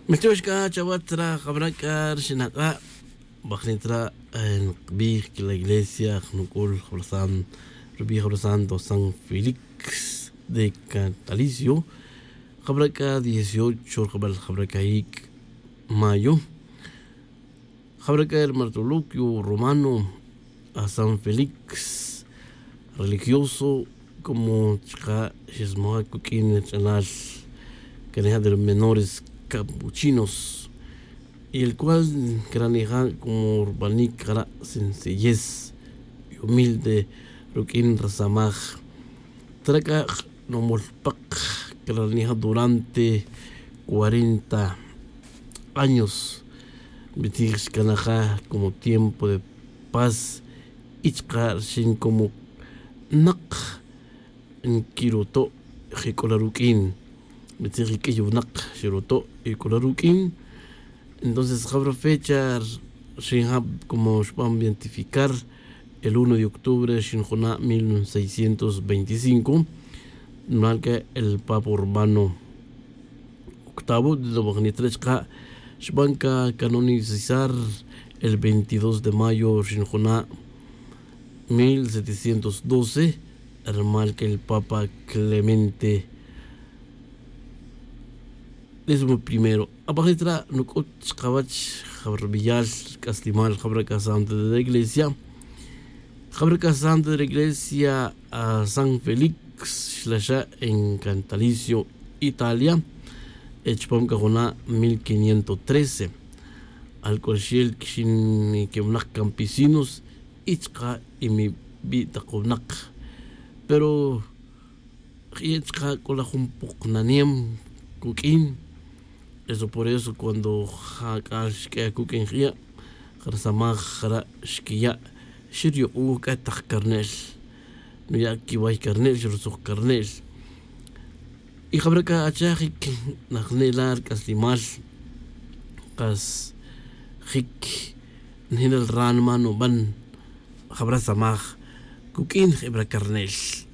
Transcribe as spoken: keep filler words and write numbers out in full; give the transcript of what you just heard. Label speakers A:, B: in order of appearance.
A: Mestioshka chawatra kabrakar shinaka baknitra en big la iglesia nukul Jorzán Rubi Jorzán do San Félix de Catalicio kabraka dieciocho kabal kabrakaik mayo kabraka el martologio romano a San Félix religioso como chica shismoa kukin chanal que de los menores capuchinos y el cual graneja como urbanica sencillez y humilde rukin rasamaj traca no molpak graneja durante cuarenta años betis canaja como tiempo de paz ichkar sin como nak en kiroto jekolarukin betis que yo nak shiroto y kolarukin. Entonces, habrá fecha, como van a identificar, el primero de octubre de mil seiscientos veinticinco, marca el Papa Urbano octavo de la Bagnitresca, van a canonizar el veintidós de mayo de mil setecientos doce, marca el Papa Clemente décimo primero. Apajitra nukut kawach jabrillal castimal jabraca santa de la iglesia jabraca santa de la iglesia a San Félix Slasha en Catalicio, Italia, echpom cajona mil quinientos trece al colchiel kishin que unak campesinos ichka y mi bita kunak pero ichka con la jumpuk naniem kukin. Eso por eso cuando hakash que kuken ria kharsamag khara shkiya shiryo u ka takhkarnel no ya ki way karnel shursu karnel y khabraka achahik nakhnelar kaslimal qas khik nhinal ran mano ban khabra samag kukin khibra karnel.